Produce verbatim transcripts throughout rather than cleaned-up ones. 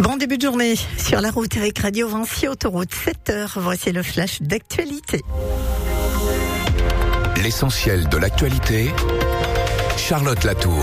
Bon début de journée sur la route avec Radio Vinci Autoroute. sept heures, voici le flash d'actualité. L'essentiel de l'actualité, Charlotte Latour.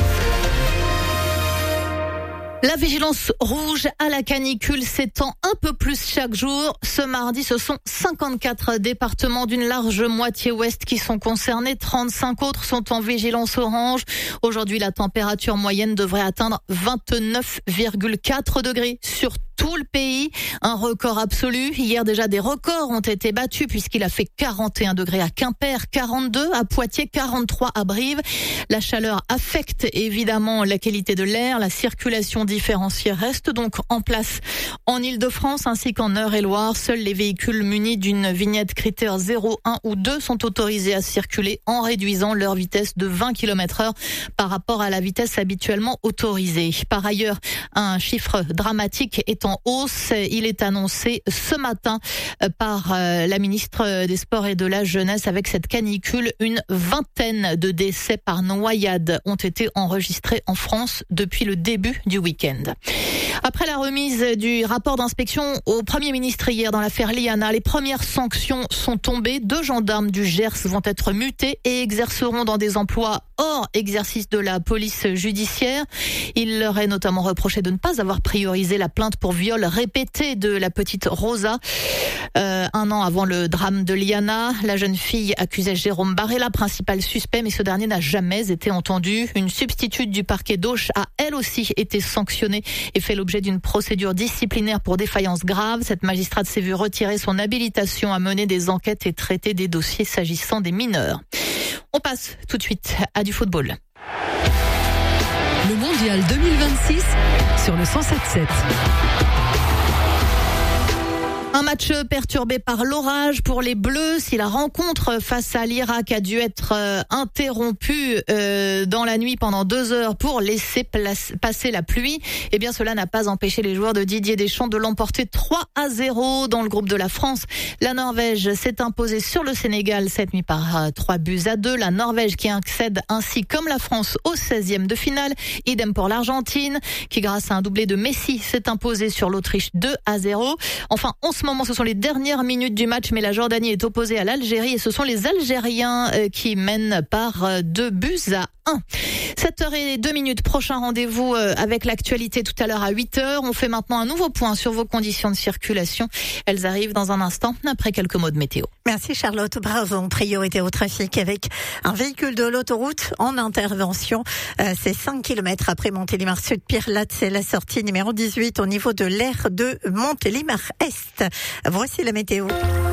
La vigilance rouge à la canicule s'étend un peu plus chaque jour. Ce mardi, ce sont cinquante-quatre départements d'une large moitié ouest qui sont concernés. trente-cinq autres sont en vigilance orange. Aujourd'hui, la température moyenne devrait atteindre vingt-neuf virgule quatre degrés sur tout le pays. Un record absolu. Hier, déjà, des records ont été battus puisqu'il a fait quarante et un degrés à Quimper, quarante-deux à Poitiers, quarante-trois à Brive. La chaleur affecte évidemment la qualité de l'air. La circulation différenciée reste donc en place en Île-de-France ainsi qu'en Eure-et-Loire. Seuls les véhicules munis d'une vignette critère zéro, un ou deux sont autorisés à circuler en réduisant leur vitesse de vingt kilomètres heure par rapport à la vitesse habituellement autorisée. Par ailleurs, un chiffre dramatique est en hausse. Il est annoncé ce matin par la ministre des Sports et de la Jeunesse. Avec cette canicule, une vingtaine de décès par noyade ont été enregistrés en France depuis le début du week-end. Après la remise du rapport d'inspection au Premier ministre hier dans l'affaire Liana, les premières sanctions sont tombées. Deux gendarmes du Gers vont être mutés et exerceront dans des emplois hors exercice de la police judiciaire. Il leur est notamment reproché de ne pas avoir priorisé la plainte pour viol répété de la petite Rosa. Euh, un an avant le drame de Liana, la jeune fille accusait Jérôme Barella, principal suspect, mais ce dernier n'a jamais été entendu. Une substitute du parquet d'Auch a elle aussi été sanctionnée et fait l'objet d'une procédure disciplinaire pour défaillance grave. Cette magistrate s'est vue retirer son habilitation à mener des enquêtes et traiter des dossiers s'agissant des mineurs. On passe tout de suite à du football. Le mondial deux mille vingt-six sur le cent sept sept. Un match perturbé par l'orage pour les Bleus. Si la rencontre face à l'Irak a dû être euh, interrompue euh, dans la nuit pendant deux heures pour laisser place, passer la pluie, eh bien cela n'a pas empêché les joueurs de Didier Deschamps de l'emporter trois à zéro dans le groupe de la France. La Norvège s'est imposée sur le Sénégal cette nuit par euh, trois buts à deux. La Norvège qui accède ainsi comme la France au seizième de finale. Idem pour l'Argentine qui grâce à un doublé de Messi s'est imposée sur l'Autriche deux à zéro. Enfin, on se moment, ce sont les dernières minutes du match, mais la Jordanie est opposée à l'Algérie et ce sont les Algériens qui mènent par deux buts à un. sept heures zéro deux minutes, prochain rendez-vous avec l'actualité tout à l'heure à huit heures. On fait maintenant un nouveau point sur vos conditions de circulation. Elles arrivent dans un instant après quelques mots de météo. Merci Charlotte. Bravo. Priorité au trafic avec un véhicule de l'autoroute en intervention. Euh, c'est cinq kilomètres après Montélimar Sud-Pirlat. C'est la sortie numéro dix-huit au niveau de l'aire de Montélimar Est. Voici la météo.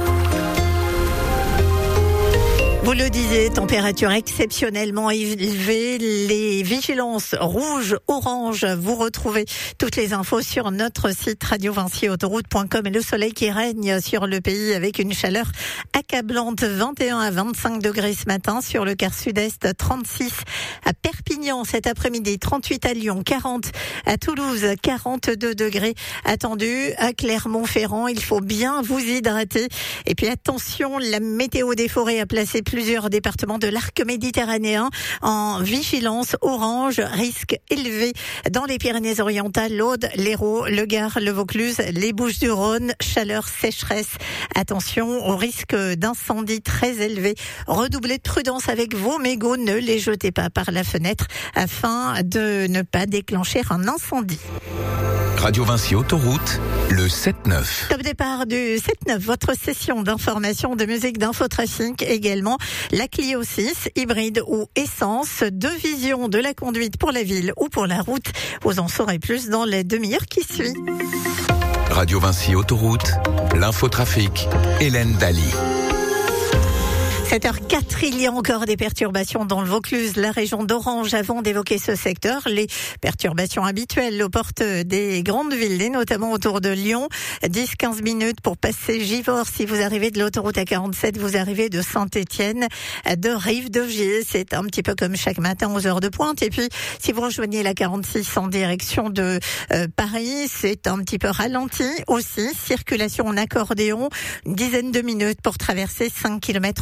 Vous le disiez, température exceptionnellement élevée, les vigilances rouges, oranges. Vous retrouvez toutes les infos sur notre site radio vinci autoroute point com et le soleil qui règne sur le pays avec une chaleur accablante, vingt et un à vingt-cinq degrés ce matin sur le quart sud-est, trente-six à Perpignan cet après-midi, trente-huit à Lyon, quarante à Toulouse, quarante-deux degrés attendus à Clermont-Ferrand. Il faut bien vous hydrater. Et puis attention, la météo des forêts a placé plusieurs départements de l'arc méditerranéen en vigilance orange, risque élevé dans les Pyrénées-Orientales, l'Aude, l'Hérault, le Gard, le Vaucluse, les Bouches-du-Rhône, chaleur, sécheresse. Attention au risque d'incendie très élevé. Redoublez de prudence avec vos mégots, ne les jetez pas par la fenêtre afin de ne pas déclencher un incendie. Radio Vinci Autoroute, le sept neuf. Top départ du sept neuf, votre session d'information, de musique, d'infotrafic également. La Clio six, hybride ou essence, deux visions de la conduite pour la ville ou pour la route. Vous en saurez plus dans les demi-heures qui suivent. Radio Vinci Autoroute, l'infotrafic, Hélène Daly. sept heures zéro quatre, il y a encore des perturbations dans le Vaucluse, la région d'Orange, avant d'évoquer ce secteur. Les perturbations habituelles aux portes des grandes villes, notamment autour de Lyon. dix à quinze minutes pour passer Givors. Si vous arrivez de l'autoroute A quarante-sept, vous arrivez de Saint-Étienne, de Rive-de-Gier. C'est un petit peu comme chaque matin aux heures de pointe. Et puis, si vous rejoignez la quarante-six en direction de euh, Paris, c'est un petit peu ralenti aussi. Circulation en accordéon, une dizaine de minutes pour traverser cinq kilomètres de bouchons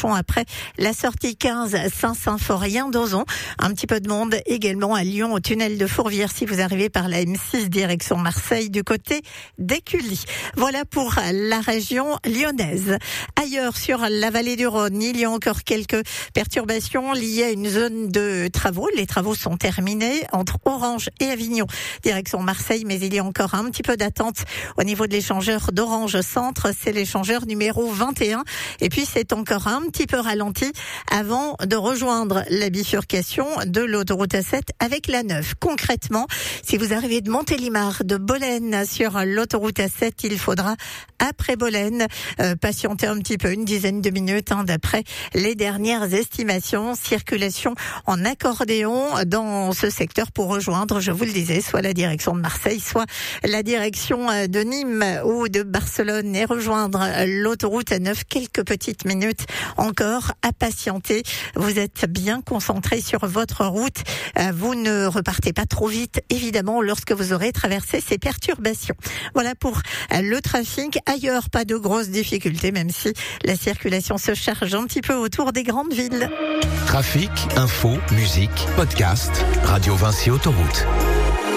bouchons après la sortie quinze Saint-Symphorien-d'Ozon. Un petit peu de monde également à Lyon, au tunnel de Fourvière, si vous arrivez par la M six direction Marseille du côté d'Écully. Voilà pour la région lyonnaise. Ailleurs, sur la vallée du Rhône, il y a encore quelques perturbations liées à une zone de travaux. Les travaux sont terminés entre Orange et Avignon, direction Marseille, mais il y a encore un petit peu d'attente au niveau de l'échangeur d'Orange Centre. C'est l'échangeur numéro vingt et un. Et puis, c'est encore un petit peu ralenti avant de rejoindre la bifurcation de l'autoroute A sept avec la neuf. Concrètement, si vous arrivez de Montélimar, de Bolène sur l'autoroute A sept, il faudra, après Bolène, euh, patienter un petit peu, une dizaine de minutes, hein, d'après les dernières estimations. Circulation en accordéon dans ce secteur pour rejoindre, je vous le disais, soit la direction de Marseille, soit la direction de Nîmes ou de Barcelone, et rejoindre l'autoroute A neuf. Quelques petites minutes encore à patienter. Vous êtes bien concentré sur votre route. Vous ne repartez pas trop vite, évidemment, lorsque vous aurez traversé ces perturbations. Voilà pour le trafic. Ailleurs, pas de grosses difficultés, même si la circulation se charge un petit peu autour des grandes villes. Trafic, info, musique, podcast, Radio Vinci Autoroute.